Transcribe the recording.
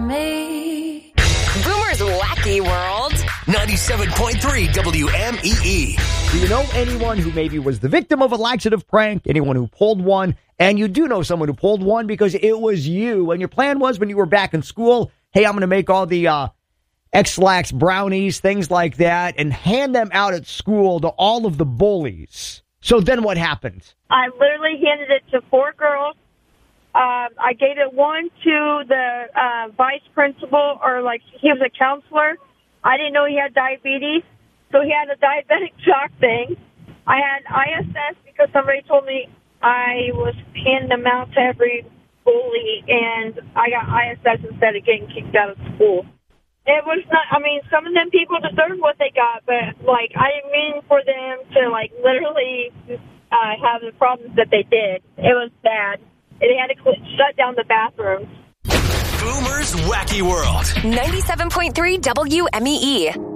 me. Boomer's Wacky World. 97.3 WMEE. Do you know anyone who maybe was the victim of a laxative prank? Anyone who pulled one? And you do know someone who pulled one because it was you. And your plan was when you were back in school, hey, I'm going to make all the X-Lax brownies, things like that, and hand them out at school to all of the bullies. So then what happened? I literally handed it to 4 girls. I gave it one to the vice principal, or like he was a counselor. I didn't know he had diabetes, so he had a diabetic shock thing. I had ISS because somebody told me I was handing them out to every bully, and I got ISS instead of getting kicked out of school. It was not, I mean, some of them people deserve what they got, but, like, I didn't mean for them to, like, literally have the problems that they did. It was bad. They had to shut down the bathrooms. Boomer's Wacky World. 97.3 WMEE.